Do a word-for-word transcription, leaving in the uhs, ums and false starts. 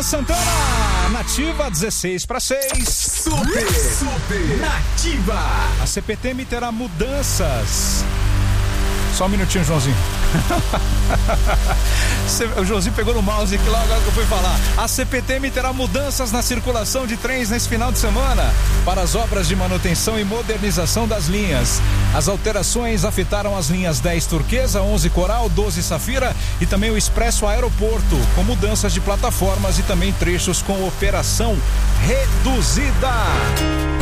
Santana, Nativa, dezesseis para seis. Super, super Nativa. A C P T M terá mudanças. Só um minutinho, Joãozinho. O Joãozinho pegou no mouse aqui lá agora que eu fui falar. A C P T M terá mudanças na circulação de trens nesse final de semana para as obras de manutenção e modernização das linhas. As alterações afetaram as linhas dez Turquesa, onze Coral, doze Safira e também o Expresso Aeroporto, com mudanças de plataformas e também trechos com operação reduzida.